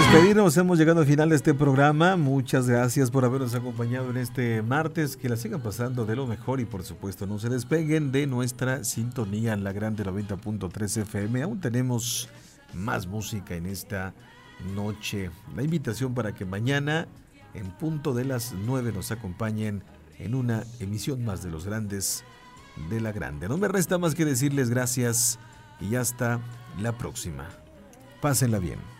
despedirnos, hemos llegado al final de este programa. Muchas gracias por habernos acompañado en este martes. Que la sigan pasando de lo mejor y por supuesto no se despeguen de nuestra sintonía en la grande 90.3 FM. Aún tenemos más música en esta noche. La invitación para que mañana en punto de las 9 nos acompañen en una emisión más de Los Grandes de la Grande. No me resta más que decirles gracias y hasta la próxima. Pásenla bien.